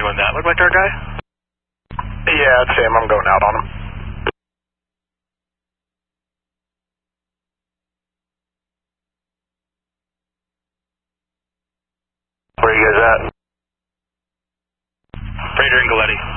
anyone that look like our guy? Yeah, it's him. I'm going out on him. Where are you guys at? Prater and Galletti.